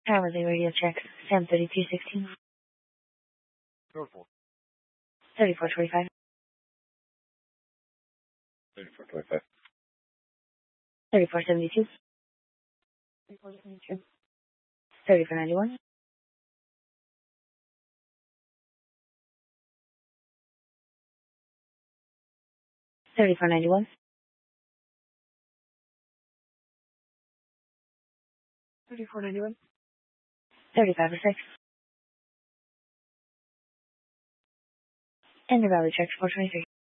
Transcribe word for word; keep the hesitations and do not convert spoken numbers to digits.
Hourly radio check. Sam thirty-two sixteen. Norfolk. thirty-four twenty-five. thirty-four twenty-five. thirty-four seventy-two. thirty-four seventy-two. thirty-four ninety-one. thirty-four ninety-one. thirty-four ninety-one. thirty-five oh six. And the rally check four twenty-three.